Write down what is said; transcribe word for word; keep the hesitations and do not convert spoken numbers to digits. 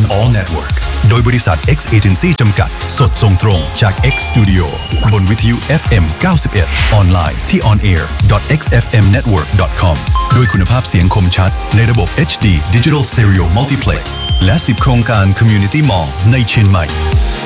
All Network โดยบริษัท X Agency จำกัดสดส่งตรงจาก X Studio บนวิทยุ เอฟ เอ็ม เก้าสิบเอ็ด ออนไลน์ที่ on air dot x f m network dot com ด้วยคุณภาพเสียงคมชัดในระบบ เอช ดี Digital Stereo Multiplex และสิบโครงการ Community Mall ในเชียงใหม่